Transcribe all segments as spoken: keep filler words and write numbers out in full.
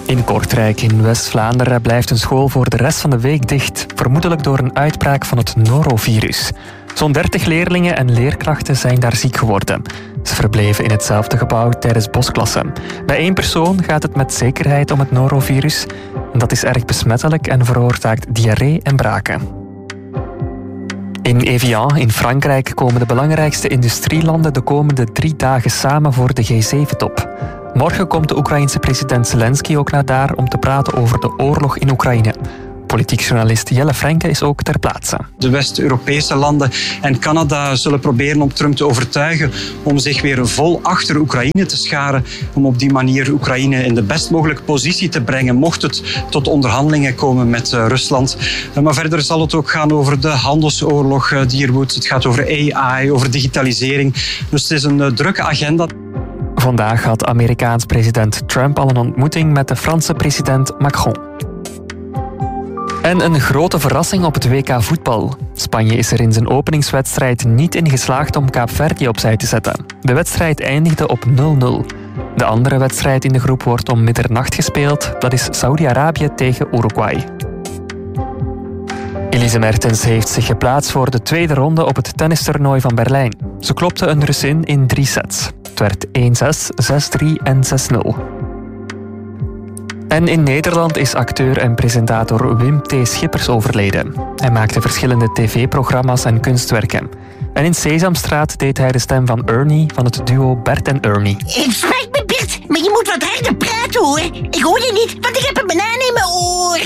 In Kortrijk in West-Vlaanderen blijft een school voor de rest van de week dicht, vermoedelijk door een uitbraak van het norovirus. Zo'n dertig leerlingen en leerkrachten zijn daar ziek geworden. Ze verbleven in hetzelfde gebouw tijdens bosklassen. Bij één persoon gaat het met zekerheid om het norovirus. Dat is erg besmettelijk en veroorzaakt diarree en braken. In Evian in Frankrijk komen de belangrijkste industrielanden de komende drie dagen samen voor de G zeven top. Morgen komt de Oekraïense president Zelensky ook naar daar om te praten over de oorlog in Oekraïne. Politiek journalist Jelle Franke is ook ter plaatse. De West-Europese landen en Canada zullen proberen om Trump te overtuigen om zich weer vol achter Oekraïne te scharen, om op die manier Oekraïne in de best mogelijke positie te brengen, mocht het tot onderhandelingen komen met uh, Rusland. Uh, maar verder zal het ook gaan over de handelsoorlog uh, die er woedt. Het gaat over A I, over digitalisering. Dus het is een uh, drukke agenda. Vandaag had Amerikaans president Trump al een ontmoeting met de Franse president Macron. En een grote verrassing op het W K voetbal. Spanje is er in zijn openingswedstrijd niet in geslaagd om Kaapverdië opzij te zetten. De wedstrijd eindigde op nul nul. De andere wedstrijd in de groep wordt om middernacht gespeeld. Dat is Saudi-Arabië tegen Uruguay. Elise Mertens heeft zich geplaatst voor de tweede ronde op het tennistoernooi van Berlijn. Ze klopte een Russin in drie sets. Het werd één zes, zes drie en zes nul. En in Nederland is acteur en presentator Wim T. Schippers overleden. Hij maakte verschillende tv-programma's en kunstwerken. En in Sesamstraat deed hij de stem van Ernie van het duo Bert en Ernie. Het spijt me, Bert, maar je moet wat harder praten, hoor. Ik hoor je niet, want ik heb een banaan in mijn oor.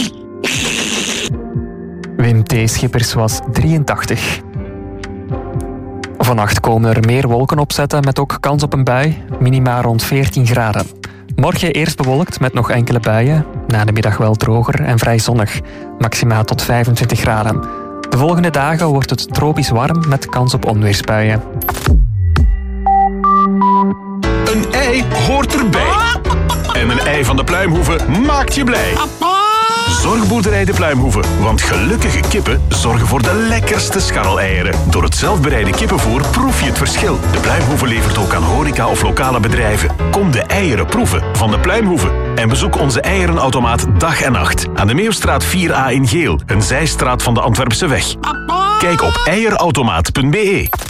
Wim T. Schippers was drieëntachtig. Vannacht komen er meer wolken opzetten met ook kans op een bui. Minima rond veertien graden. Morgen eerst bewolkt met nog enkele buien. Na de middag wel droger en vrij zonnig. Maximaal tot vijfentwintig graden. De volgende dagen wordt het tropisch warm met kans op onweersbuien. Een ei hoort erbij. En een ei van de Pluimhoeve maakt je blij. Zorgboerderij de Pluimhoeve, want gelukkige kippen zorgen voor de lekkerste scharreleieren. Door het zelfbereide kippenvoer proef je het verschil. De Pluimhoeve levert ook aan horeca of lokale bedrijven. Kom de eieren proeven van de Pluimhoeve. En bezoek onze eierenautomaat dag en nacht. Aan de Meeuwstraat vier A in Geel, een zijstraat van de Antwerpse weg. Kijk op eierautomaat punt be.